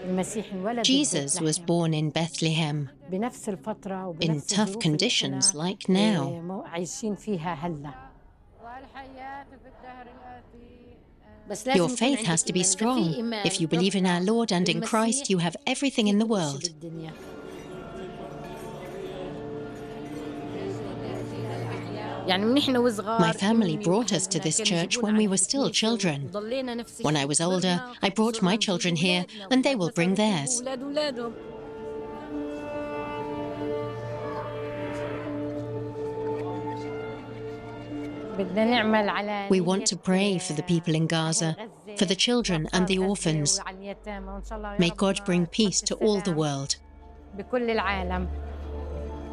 Jesus was born in Bethlehem, in tough conditions like now. Your faith has to be strong. If you believe in our Lord and in Christ, you have everything in the world. My family brought us to this church when we were still children. When I was older, I brought my children here, and they will bring theirs. We want to pray for the people in Gaza, for the children and the orphans. May God bring peace to all the world.